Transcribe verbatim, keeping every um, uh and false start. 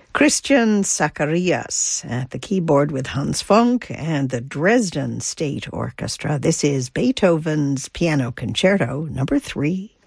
Christian Zacharias at the keyboard with Hans Funk and the Dresden State Orchestra. This is Beethoven's Piano Concerto number three.